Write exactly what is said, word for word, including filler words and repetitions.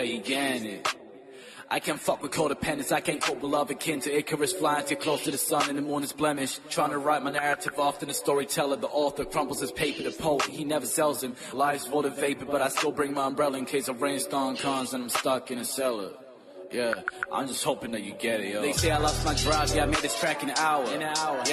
you getting it? I can't fuck with codependence, I can't cope with love akin to Icarus flying too close to the sun in the morning's blemish. Trying to write my narrative often the storyteller, the author crumbles his paper, the poet, he never sells him. Life's voted vapor, but I still bring my umbrella in case a rainstorm comes and I'm stuck in a cellar. Yeah, I'm just hoping that you get it, yo. They say I lost my drive, yeah, I made this track in an hour. In an hour.